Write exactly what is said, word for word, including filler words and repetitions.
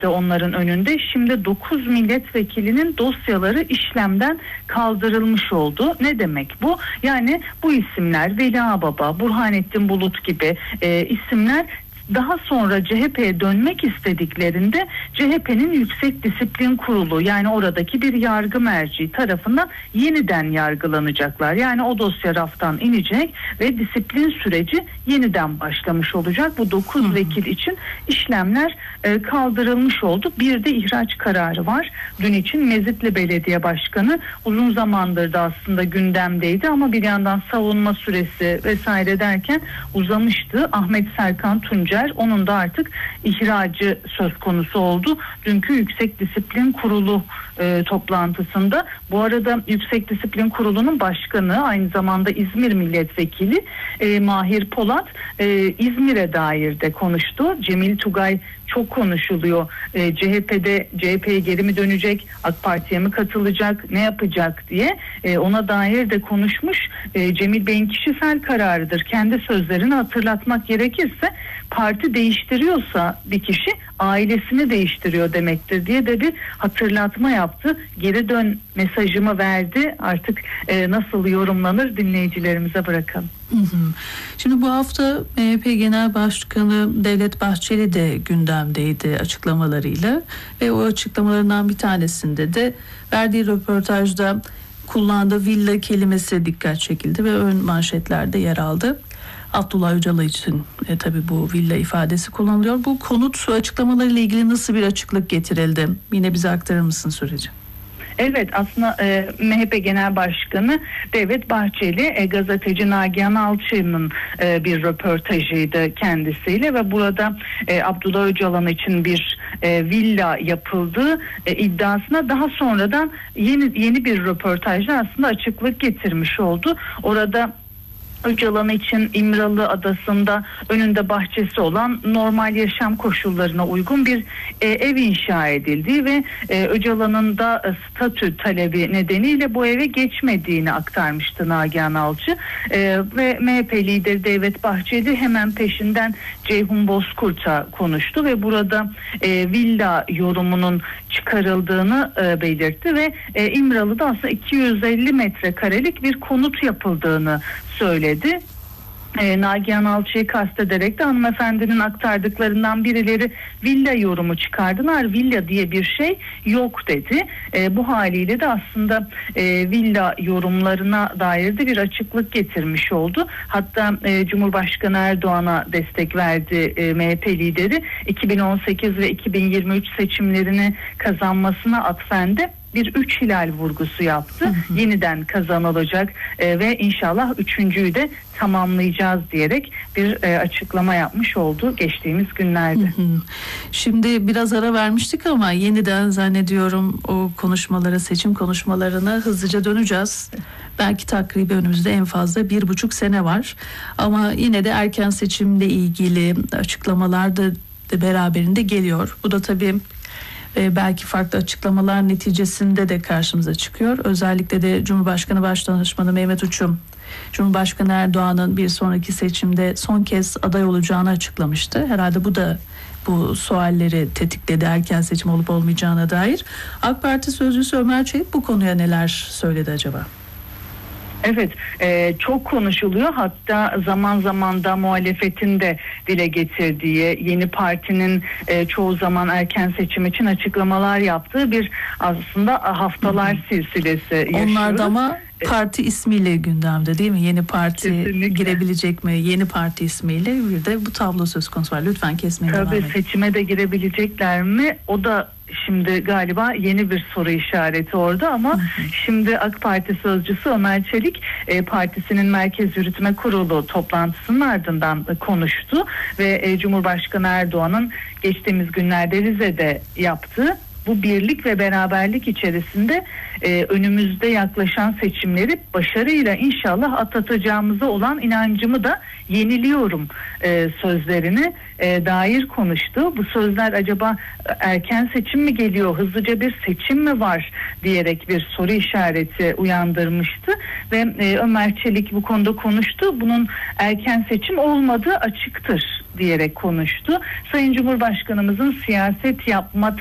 onların önünde. Şimdi dokuz milletvekilinin dosyaları işlemden kaldırılmış oldu. Ne demek bu? Yani bu isimler Veli Ağbaba, Burhanettin Bulut gibi e, isimler daha sonra C H P'ye dönmek istediklerinde C H P'nin Yüksek Disiplin Kurulu, yani oradaki bir yargı merci tarafından yeniden yargılanacaklar. Yani o dosya raftan inecek ve disiplin süreci yeniden başlamış olacak. Bu dokuz hmm. vekil için işlemler e, kaldırılmış oldu. Bir de ihraç kararı var. Dün için Mezitli Belediye Başkanı uzun zamandır da aslında gündemdeydi ama bir yandan savunma süresi vesaire derken uzamıştı. Ahmet Serkan Tuncer, onun da artık ihracı söz konusu oldu. Dünkü Yüksek Disiplin Kurulu e, toplantısında. Bu arada Yüksek Disiplin Kurulu'nun başkanı, aynı zamanda İzmir Milletvekili e, Mahir Polat e, İzmir'e dair de konuştu. Cemil Tugay çok konuşuluyor. E, C H P'de C H P'ye geri mi dönecek, AK Parti'ye mi katılacak, ne yapacak diye e, ona dair de konuşmuş. E, Cemil Bey'in kişisel kararıdır. Kendi sözlerini hatırlatmak gerekirse, parti değiştiriyorsa bir kişi ailesini değiştiriyor demektir diye de bir hatırlatma yaptı. Geri dön mesajımı verdi. Artık e, nasıl yorumlanır dinleyicilerimize bırakalım. Hı hı. Şimdi bu hafta M H P Genel Başkanı Devlet Bahçeli de gündemdeydi açıklamalarıyla ve o açıklamalarından bir tanesinde de verdiği röportajda kullandığı villa kelimesi dikkat çekildi ve ön manşetlerde yer aldı. Abdullah Öcalan için e, tabii bu villa ifadesi kullanılıyor. Bu konut açıklamalarıyla ilgili nasıl bir açıklık getirildi? Yine bize aktarır mısın süreci? Evet, aslında e, M H P Genel Başkanı Devlet Bahçeli e, gazeteci Nagihan Alçı'nın e, bir röportajıydı kendisiyle ve burada e, Abdullah Öcalan için bir e, villa yapıldığı e, iddiasına daha sonradan yeni yeni bir röportajda aslında açıklık getirmiş oldu. Orada Öcalan için İmralı Adası'nda önünde bahçesi olan normal yaşam koşullarına uygun bir e, ev inşa edildiği ve e, Öcalan'ın da e, statü talebi nedeniyle bu eve geçmediğini aktarmıştı Nagihan Alçı. E, ve M H P lideri Devlet Bahçeli hemen peşinden Ceyhun Bozkurt'a konuştu ve burada e, villa yorumunun çıkarıldığını e, belirtti ve e, İmralı'da aslında iki yüz elli metrekarelik bir konut yapıldığını söyledi. E, Nagihan Alçı'yı kastederek de hanımefendinin aktardıklarından birileri villa yorumu çıkardılar. Villa diye bir şey yok dedi. E, bu haliyle de aslında e, villa yorumlarına dair de bir açıklık getirmiş oldu. Hatta e, Cumhurbaşkanı Erdoğan'a destek verdi e, M H P lideri. iki bin on sekiz ve iki bin yirmi üç seçimlerini kazanmasına atfen de bir üç hilal vurgusu yaptı. Hı hı. Yeniden kazanılacak e, ve inşallah üçüncüyü de tamamlayacağız diyerek bir e, açıklama yapmış oldu geçtiğimiz günlerde. Hı hı. Şimdi biraz ara vermiştik ama yeniden zannediyorum o konuşmalara, seçim konuşmalarına hızlıca döneceğiz. Belki takribi önümüzde en fazla bir buçuk sene var. Ama yine de erken seçimle ilgili açıklamalar da beraberinde geliyor. Bu da tabii Ee, belki farklı açıklamalar neticesinde de karşımıza çıkıyor. Özellikle de Cumhurbaşkanı Başdanışmanı Mehmet Uçum, Cumhurbaşkanı Erdoğan'ın bir sonraki seçimde son kez aday olacağını açıklamıştı. Herhalde bu da bu sualleri tetikledi, erken seçim olup olmayacağına dair. AK Parti sözcüsü Ömer Çelik bu konuya neler söyledi acaba? Evet, e, çok konuşuluyor. Hatta zaman zaman da muhalefetin de dile getirdiği, yeni partinin e, çoğu zaman erken seçim için açıklamalar yaptığı bir aslında haftalar silsilesi yaşıyoruz. Onlar da ama parti ismiyle gündemde değil mi? Yeni parti Kesinlikle. Girebilecek mi? Yeni parti ismiyle bir de bu tablo söz konusu var. Lütfen kesmeyin. Tabii seçime de girebilecekler mi? O da şimdi galiba yeni bir soru işareti orada ama hı hı. Şimdi AK Parti sözcüsü Ömer Çelik e, partisinin Merkez Yürütme Kurulu toplantısının ardından konuştu ve e, Cumhurbaşkanı Erdoğan'ın geçtiğimiz günlerde Rize'de yaptığı bu birlik ve beraberlik içerisinde e, önümüzde yaklaşan seçimleri başarıyla inşallah atlatacağımıza olan inancımı da yeniliyorum e, sözlerini e, dair konuştu. Bu sözler acaba erken seçim mi geliyor, hızlıca bir seçim mi var diyerek bir soru işareti uyandırmıştı ve e, Ömer Çelik bu konuda konuştu. Bunun erken seçim olmadığı açıktır diyerek konuştu. Sayın Cumhurbaşkanımızın siyaset yapma